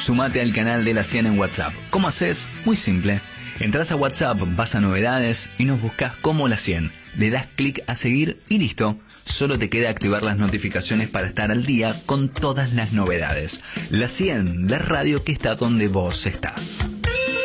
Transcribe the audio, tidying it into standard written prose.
Sumate al canal de La 100 en WhatsApp. ¿Cómo haces? Muy simple. Entrás a WhatsApp, vas a novedades y nos buscas como La 100. Le das clic a seguir y listo. Solo te queda activar las notificaciones para estar al día con todas las novedades. La 100, la radio que está donde vos estás.